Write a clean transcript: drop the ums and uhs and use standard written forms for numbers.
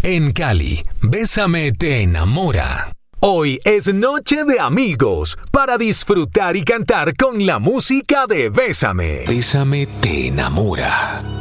En Cali, Bésame te enamora. Hoy es noche de amigos para disfrutar y cantar con la música de Bésame. Bésame te enamora.